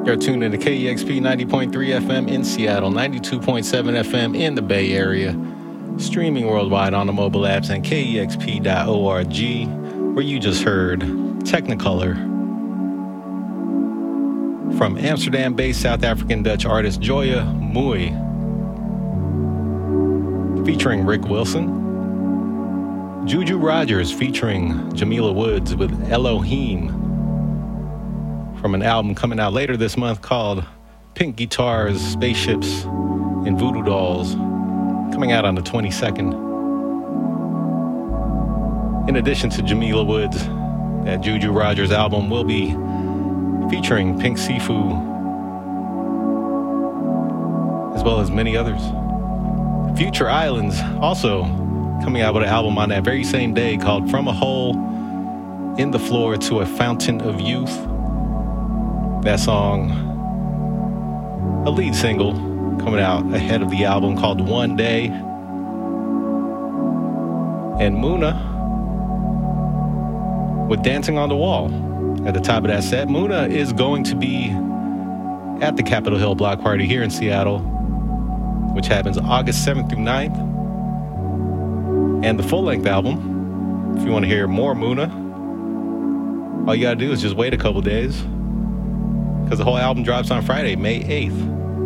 You're tuned into KEXP 90.3 FM in Seattle, 92.7 FM in the Bay Area, streaming worldwide on the mobile apps and KEXP.org, where you just heard Technicolor from Amsterdam-based South African Dutch artist Joya Mooi, featuring Rick Wilson. Juju Rogers featuring Jamila Woods with Elohim from an album coming out later this month called Pink Guitars, Spaceships, and Voodoo Dolls, coming out on the 22nd. In addition to Jamila Woods, that Juju Rogers album will be featuring Pink Sifu, as well as many others. Future Islands also coming out with an album on that very same day called From a Hole in the Floor to a Fountain of Youth. That song, a lead single, coming out ahead of the album called One Day. And Muna with Dancing on the Wall at the top of that set. Muna is going to be at the Capitol Hill Block Party here in Seattle, which happens August 7th through 9th. And the full-length album, if you want to hear more Muna, all you gotta do is just wait a couple days, because the whole album drops on Friday, May 8th.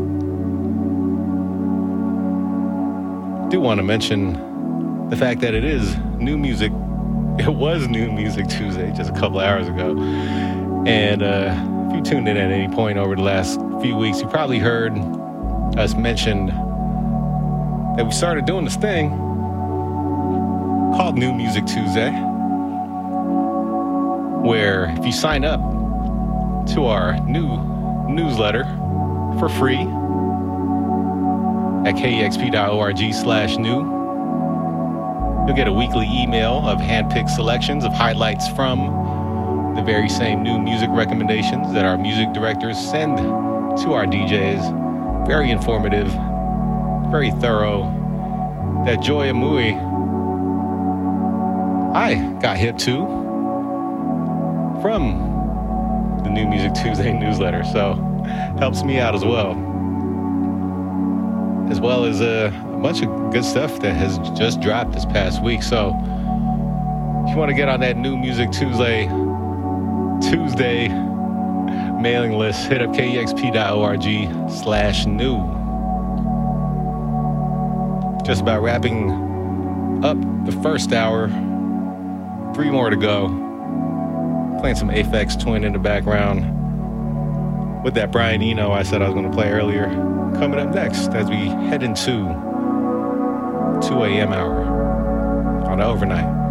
Do want to mention the fact that it is New Music. It was New Music Tuesday just a couple hours ago. And if you tuned in at any point over the last few weeks, you probably heard us mention that we started doing this thing called New Music Tuesday, where if you sign up to our new newsletter for free at kexp.org/new, you'll get a weekly email of hand-picked selections of highlights from the very same new music recommendations that our music directors send to our DJs. Very informative, very thorough. That Joya Mooi I got hip to from the New Music Tuesday newsletter, so helps me out as well as a bunch of good stuff that has just dropped this past week. So if you want to get on that New Music Tuesday mailing list, hit up kexp.org/new. Just about wrapping up the first hour. 3 more to go. Playing some Aphex Twin in the background with that Brian Eno I said I was going to play earlier. Coming up next as we head into 2 a.m. hour on the overnight.